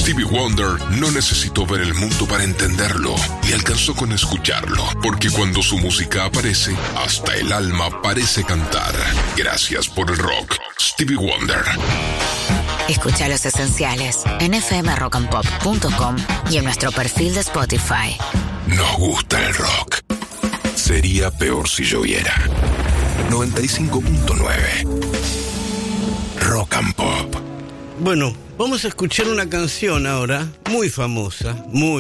Stevie Wonder no necesitó ver el mundo para entenderlo y alcanzó con escucharlo, porque cuando su música aparece, hasta el alma parece cantar. Gracias por el rock, Stevie Wonder. Escucha Los Esenciales en fmrockandpop.com y en nuestro perfil de Spotify. Nos gusta el rock. Sería peor si lloviera. 95.9 Rock and Pop. Bueno, vamos a escuchar una canción ahora muy famosa,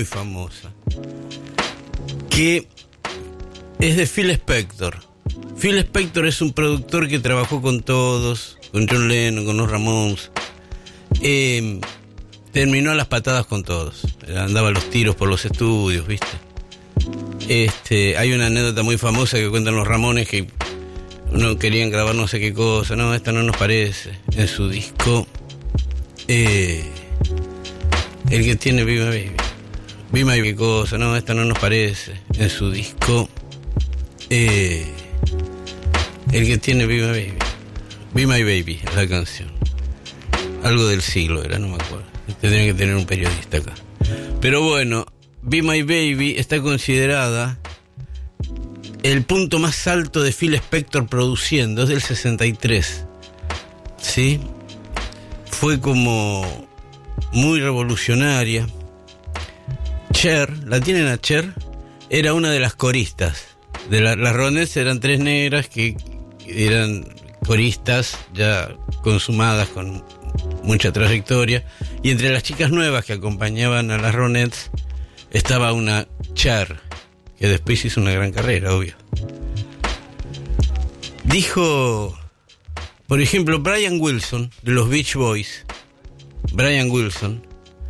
que es de Phil Spector. Phil Spector es un productor que trabajó con todos, con John Lennon, con los Ramones. Terminó a las patadas con todos. Andaba a los tiros por los estudios, ¿viste? Hay una anécdota muy famosa que cuentan los Ramones que no querían grabar no sé qué cosa. No, esta no nos parece. En su disco, el que tiene Be My Baby. Be My Baby cosa. No, esta no nos parece. En su disco, el que tiene Be My Baby. Be My Baby, la canción. Algo del siglo era, no me acuerdo. Tendría que tener un periodista acá. Pero bueno, Be My Baby está considerada el punto más alto de Phil Spector produciendo. Es del 63. ¿Sí? Fue como muy revolucionaria. Cher, ¿la tienen a Cher? Era una de las coristas. Las Ronettes eran tres negras que eran coristas ya consumadas con mucha trayectoria, y entre las chicas nuevas que acompañaban a las Ronettes estaba una Cher, que después hizo una gran carrera, obvio. Dijo, por ejemplo, Brian Wilson, de los Beach Boys, Brian Wilson,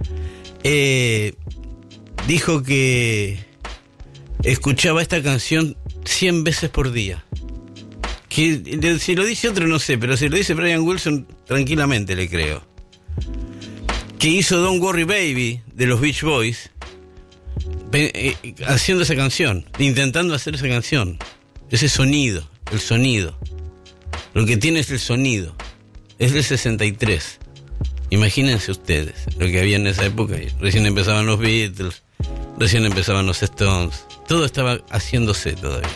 dijo que escuchaba esta canción 100 veces por día. Que si lo dice otro no sé, pero si lo dice Brian Wilson, tranquilamente le creo. Que hizo Don't Worry Baby de los Beach Boys, haciendo esa canción, intentando hacer esa canción. Ese sonido, el sonido. Lo que tiene es el sonido. Es del 63. Imagínense ustedes lo que había en esa época. Recién empezaban los Beatles, recién empezaban los Stones. Todo estaba haciéndose todavía.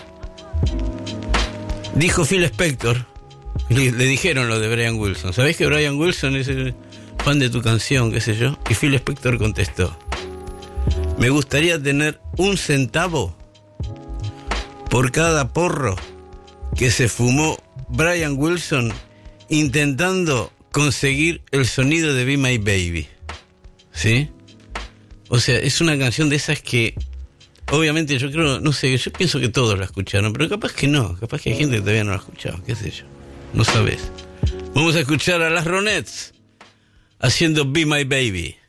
Dijo Phil Spector, le dijeron lo de Brian Wilson. ¿Sabés que Brian Wilson es el fan de tu canción, qué sé yo? Y Phil Spector contestó: me gustaría tener 1 centavo por cada porro que se fumó Brian Wilson intentando conseguir el sonido de Be My Baby. ¿Sí? O sea, es una canción de esas que obviamente yo creo, no sé, yo pienso que todos la escucharon, pero capaz que no, capaz que hay gente que todavía no la ha escuchado, qué sé yo, no sabes. Vamos a escuchar a las Ronettes haciendo Be My Baby.